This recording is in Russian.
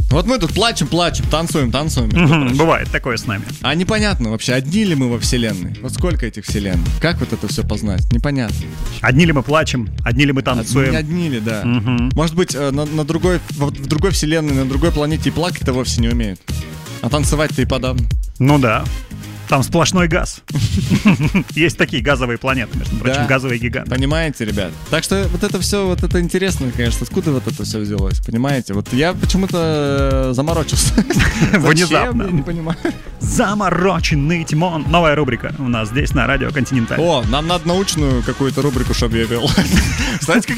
Вот мы тут плачем, танцуем. Бывает такое с нами. А непонятно вообще, одни ли мы во вселенной? Вот сколько этих вселенных? Как вот это все познать? Непонятно. Одни ли мы плачем, одни ли мы танцуем? Одни ли, да. Может быть, в другой вселенной, на другой планете и плакать-то вовсе не умеют. А танцевать-то и подавно. Ну да. Там сплошной газ. Есть такие газовые планеты, между прочим, газовые гиганты. Понимаете, ребят? Так что вот это все, вот это интересно, конечно, откуда вот это все взялось, понимаете? Вот я почему-то заморочился. Внезапно. Я не понимаю. Замороченный Тимон. Новая рубрика у нас здесь на радио Континенталь. О, нам надо научную какую-то рубрику, чтобы я вел. Знаете,